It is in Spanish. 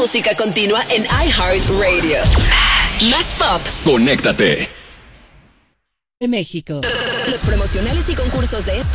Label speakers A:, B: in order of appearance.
A: música continua en iHeartRadio. Más pop.
B: Conéctate.
C: De México.
A: Los promocionales y concursos de esta